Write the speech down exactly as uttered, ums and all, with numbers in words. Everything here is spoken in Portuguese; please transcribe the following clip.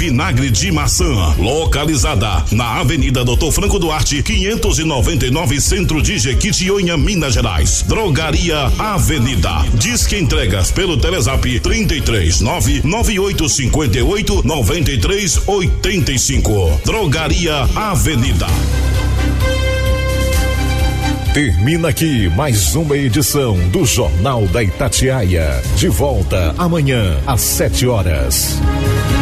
vinagre de maçã, localizada na Avenida Doutor Franco Duarte, quinhentos e noventa e nove, Centro de Jequitinhonha, Minas Gerais. Drogaria Avenida. Disque entregas pelo Telezap trinta e três, nove nove oito cinco oito, nove três oito cinco. Drogaria Avenida. Termina aqui mais uma edição do Jornal da Itatiaia. De volta amanhã às sete horas.